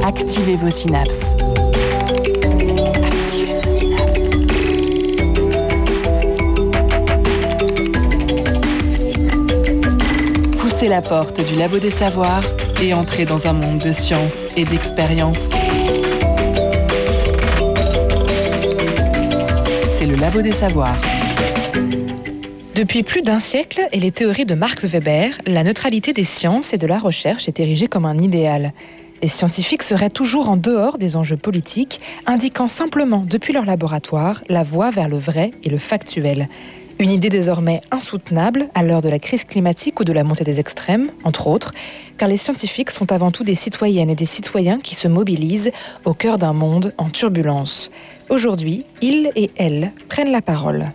Activez vos synapses. Activez vos synapses. Poussez la porte du Labo des Savoirs et entrez dans un monde de science et d'expérience. C'est le Labo des Savoirs. Depuis plus d'un siècle et les théories de Max Weber, la neutralité des sciences et de la recherche est érigée comme un idéal. Les scientifiques seraient toujours en dehors des enjeux politiques, indiquant simplement depuis leur laboratoire la voie vers le vrai et le factuel. Une idée désormais insoutenable à l'heure de la crise climatique ou de la montée des extrêmes, entre autres, car les scientifiques sont avant tout des citoyennes et des citoyens qui se mobilisent au cœur d'un monde en turbulence. Aujourd'hui, ils et elles prennent la parole.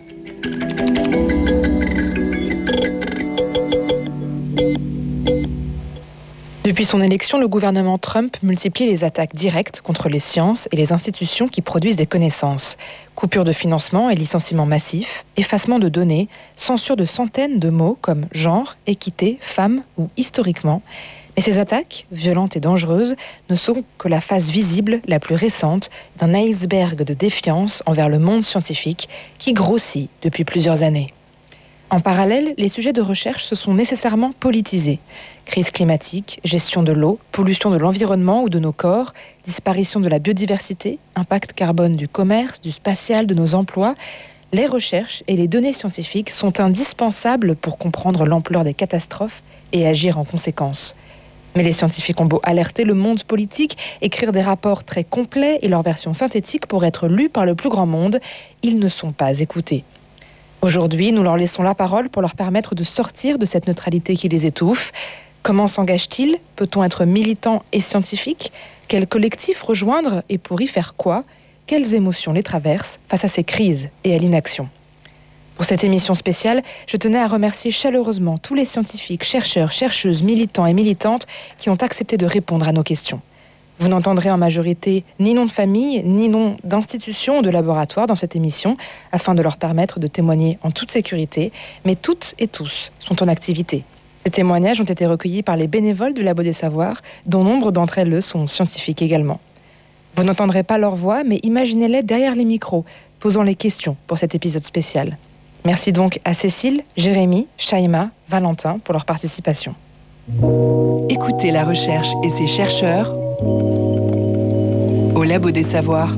Depuis son élection, le gouvernement Trump multiplie les attaques directes contre les sciences et les institutions qui produisent des connaissances. Coupure de financement et licenciements massifs, effacement de données, censure de centaines de mots comme genre, équité, femme ou historiquement. Mais ces attaques, violentes et dangereuses, ne sont que la face visible la plus récente d'un iceberg de défiance envers le monde scientifique qui grossit depuis plusieurs années. En parallèle, les sujets de recherche se sont nécessairement politisés. Crise climatique, gestion de l'eau, pollution de l'environnement ou de nos corps, disparition de la biodiversité, impact carbone du commerce, du spatial, de nos emplois. Les recherches et les données scientifiques sont indispensables pour comprendre l'ampleur des catastrophes et agir en conséquence. Mais les scientifiques ont beau alerter le monde politique, écrire des rapports très complets et leur version synthétique pour être lus par le plus grand monde, ils ne sont pas écoutés. Aujourd'hui, nous leur laissons la parole pour leur permettre de sortir de cette neutralité qui les étouffe. Comment s'engagent-ils ? Peut-on être militant et scientifique ? Quel collectif rejoindre et pour y faire quoi ? Quelles émotions les traversent face à ces crises et à l'inaction ? Pour cette émission spéciale, je tenais à remercier chaleureusement tous les scientifiques, chercheurs, chercheuses, militants et militantes qui ont accepté de répondre à nos questions. Vous n'entendrez en majorité ni nom de famille, ni nom d'institution ou de laboratoire dans cette émission, afin de leur permettre de témoigner en toute sécurité, mais toutes et tous sont en activité. Ces témoignages ont été recueillis par les bénévoles du Labo des Savoirs, dont nombre d'entre elles sont scientifiques également. Vous n'entendrez pas leur voix, mais imaginez-les derrière les micros, posant les questions pour cet épisode spécial. Merci donc à Cécile, Jérémy, Shaima, Valentin pour leur participation. Écoutez la recherche et ses chercheurs au Labo des Savoirs.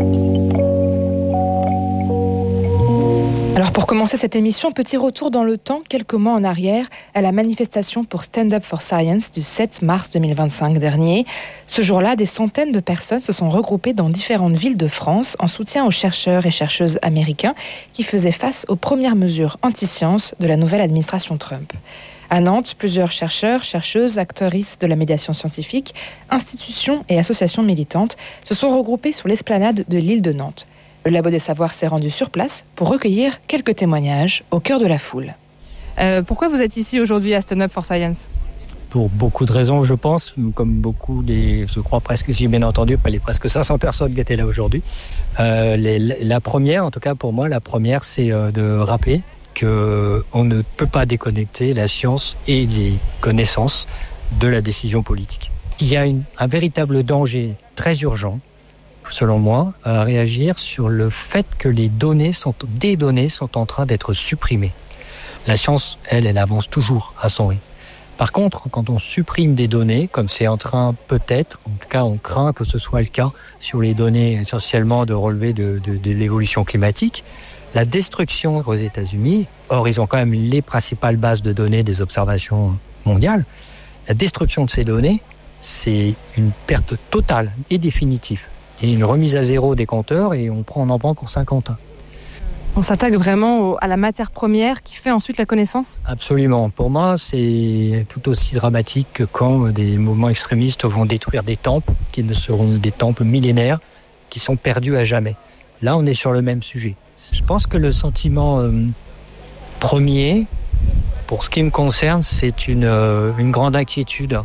Alors pour commencer cette émission, petit retour dans le temps, quelques mois en arrière, à la manifestation pour Stand Up for Science du 7 mars 2025 dernier. Ce jour-là, des centaines de personnes se sont regroupées dans différentes villes de France en soutien aux chercheurs et chercheuses américains qui faisaient face aux premières mesures anti-science de la nouvelle administration Trump. À Nantes, plusieurs chercheurs, chercheuses, actrices de la médiation scientifique, institutions et associations militantes se sont regroupés sur l'esplanade de l'île de Nantes. Le Labo des Savoirs s'est rendu sur place pour recueillir quelques témoignages au cœur de la foule. Pourquoi vous êtes ici aujourd'hui à Stand Up for Science ? Pour beaucoup de raisons, je pense, comme beaucoup je crois presque, j'ai bien entendu, pas les presque 500 personnes qui étaient là aujourd'hui. La première, en tout cas pour moi, c'est de rappeler qu'on ne peut pas déconnecter la science et les connaissances de la décision politique. Il y a un véritable danger très urgent, selon moi, à réagir sur le fait que des données sont en train d'être supprimées. La science, elle avance toujours à son rythme. Par contre, quand on supprime des données, comme c'est en train peut-être, en tout cas on craint que ce soit le cas sur les données essentiellement de relevé de l'évolution climatique, la destruction aux États-Unis, or ils ont quand même les principales bases de données des observations mondiales, la destruction de ces données, c'est une perte totale et définitive. Et une remise à zéro des compteurs et on en prend pour 50 ans. On s'attaque vraiment à la matière première qui fait ensuite la connaissance ? Absolument. Pour moi, c'est tout aussi dramatique que quand des mouvements extrémistes vont détruire des temples, qui ne seront des temples millénaires, qui sont perdus à jamais. Là, on est sur le même sujet. Je pense que le sentiment premier, pour ce qui me concerne, c'est une grande inquiétude.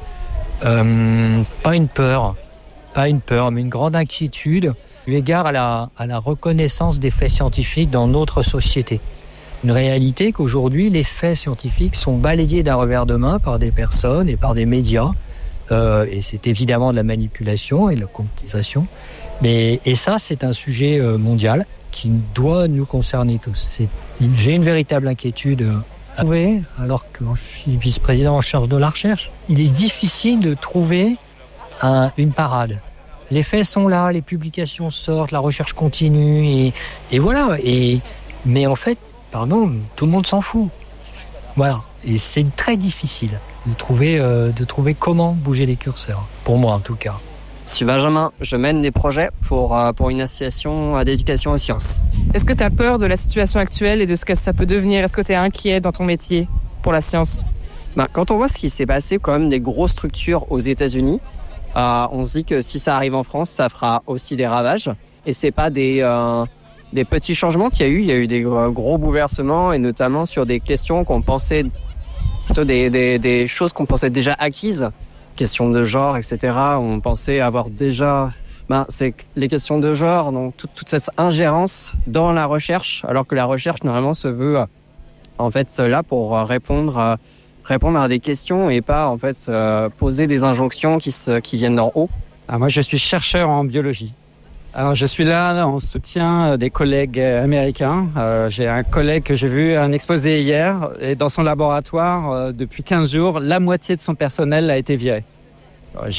Pas une peur, mais une grande inquiétude eu égard à la reconnaissance des faits scientifiques dans notre société. Une réalité qu'aujourd'hui, les faits scientifiques sont balayés d'un revers de main par des personnes et par des médias et c'est évidemment de la manipulation et de la cooptisation. Et ça, c'est un sujet mondial qui doit nous concerner tous. J'ai une véritable inquiétude à trouver, alors que je suis vice-président en charge de la recherche. Il est difficile de trouver une parade. Les faits sont là, les publications sortent, la recherche continue, et voilà. Mais en fait, tout le monde s'en fout. Voilà. Et c'est très difficile de trouver comment bouger les curseurs. Pour moi, en tout cas. Je suis Benjamin, je mène des projets pour une association d'éducation aux sciences. Est-ce que tu as peur de la situation actuelle et de ce que ça peut devenir? Est-ce que tu es inquiet dans ton métier pour la science? Quand on voit ce qui s'est passé, quand même des grosses structures aux États-Unis, on se dit que si ça arrive en France, ça fera aussi des ravages. Et c'est pas des petits changements qu'il y a eu. Il y a eu des gros bouleversements, et notamment sur des questions qu'on pensait, plutôt des choses qu'on pensait déjà acquises. Questions de genre, etc. On pensait avoir déjà... c'est les questions de genre, donc toute cette ingérence dans la recherche, alors que la recherche, normalement, se veut en fait là pour répondre à des questions et pas en fait poser des injonctions qui viennent d'en haut. Moi, je suis chercheur en biologie. Alors, je suis là en soutien des collègues américains. J'ai un collègue que j'ai vu un exposé hier, et dans son laboratoire, depuis 15 jours, la moitié de son personnel a été viré.